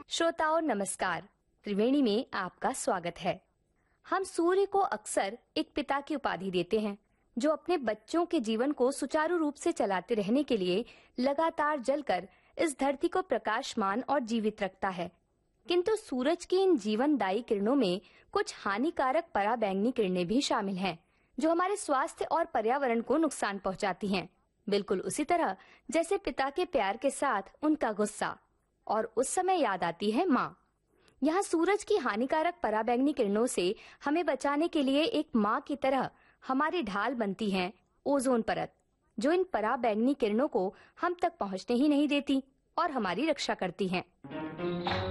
श्रोताओं नमस्कार। त्रिवेणी में आपका स्वागत है। हम सूर्य को अक्सर एक पिता की उपाधि देते हैं, जो अपने बच्चों के जीवन को सुचारू रूप से चलाते रहने के लिए लगातार जलकर इस धरती को प्रकाशमान और जीवित रखता है। किंतु सूरज की इन जीवनदायी किरणों में कुछ हानिकारक पराबैंगनी किरणें भी शामिल हैं, जो हमारे स्वास्थ्य और पर्यावरण को नुकसान पहुंचाती हैं। बिल्कुल उसी तरह जैसे पिता के प्यार के साथ उनका गुस्सा, और उस समय याद आती है माँ। यहाँ सूरज की हानिकारक पराबैंगनी किरणों से हमें बचाने के लिए एक माँ की तरह हमारी ढाल बनती है ओजोन परत, जो इन पराबैंगनी किरणों को हम तक पहुँचने ही नहीं देती और हमारी रक्षा करती है।